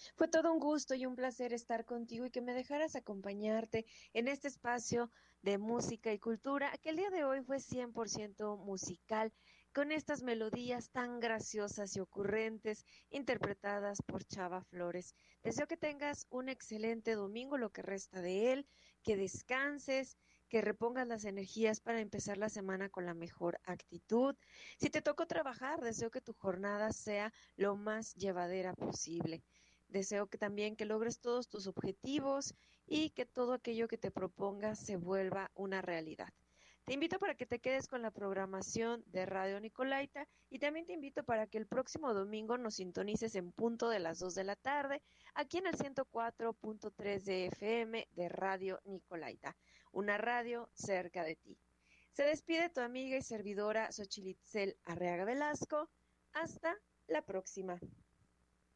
Fue todo un gusto y un placer estar contigo y que me dejaras acompañarte en este espacio de música y cultura, que el día de hoy fue 100% musical, con estas melodías tan graciosas y ocurrentes interpretadas por Chava Flores. Deseo que tengas un excelente domingo, lo que resta de él, que descanses, que repongas las energías para empezar la semana con la mejor actitud. Si te tocó trabajar, deseo que tu jornada sea lo más llevadera posible. Deseo que también que logres todos tus objetivos y que todo aquello que te propongas se vuelva una realidad. Te invito para que te quedes con la programación de Radio Nicolaita y también te invito para que el próximo domingo nos sintonices en punto de las 2 de la tarde aquí en el 104.3 de FM de Radio Nicolaita, una radio cerca de ti. Se despide tu amiga y servidora Xochilitzel Arreaga Velasco. Hasta la próxima.